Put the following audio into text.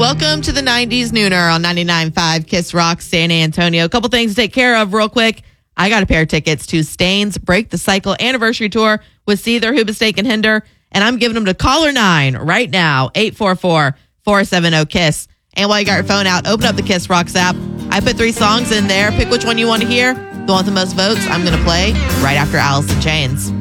Welcome to the 90s Nooner on 99.5 Kiss Rock San Antonio. A couple things to take care of real quick. I got a pair of tickets to Stain's Break the Cycle anniversary tour with Seether, Hoobastank, and Hinder, and I'm giving them to caller 9 right now, 844-470-KISS. And while you got your phone out, open up the Kiss Rocks app. I put 3 songs in there. Pick which one you want to hear. The one with the most votes, I'm going to play right after Alice in Chains.